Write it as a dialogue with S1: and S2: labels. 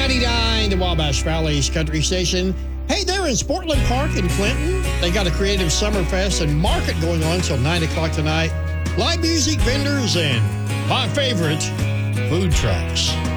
S1: 99, the Wabash Valley's country station. Hey, they're in Sportland Park in Clinton. They got a creative summer fest and market going on till 9 o'clock tonight. Live music, vendors, and my favorite, food trucks.